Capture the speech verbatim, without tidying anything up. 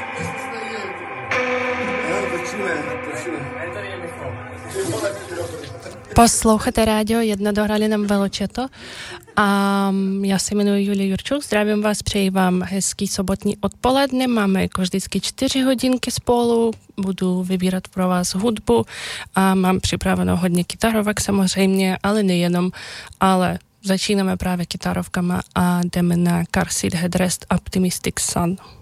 Posloucháte rádio jedna, dohrali nám Veločeto a já se jmenuji Julia Jurčuk, zdravím vás, přeji vám hezký sobotní odpoledne, máme jako vždycky čtyři hodinky spolu, budu vybírat pro vás hudbu a mám připravenou hodně kytarovek samozřejmě, ale nejenom, ale začínáme právě kytarovkama a jdeme na Car Seat Headrest Optimistic Sun.